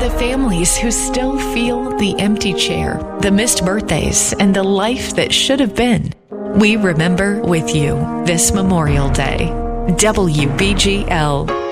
the families who still feel the empty chair, the missed birthdays, and the life that should have been. We remember with you this Memorial Day. WBGL.